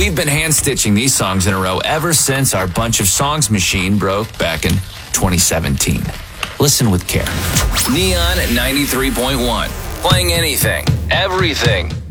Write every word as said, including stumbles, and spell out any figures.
We've been hand-stitching these songs in a row ever since our Bunch of Songs machine broke back in twenty seventeen. Listen with care. Neon ninety-three point one. Playing anything, everything.